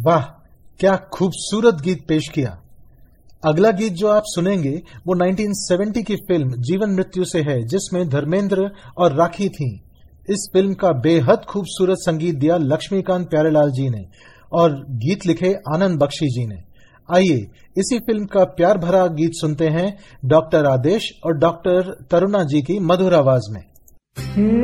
वाह, क्या खूबसूरत गीत पेश किया। अगला गीत जो आप सुनेंगे वो 1970 की फिल्म जीवन मृत्यु से है, जिसमें धर्मेंद्र और राखी थी। इस फिल्म का बेहद खूबसूरत संगीत दिया लक्ष्मीकांत प्यारेलाल जी ने और गीत लिखे आनंद बख्शी जी ने। आइए इसी फिल्म का प्यार भरा गीत सुनते हैं डॉक्टर आदेश और डॉक्टर तरुणा जी की मधुर आवाज में।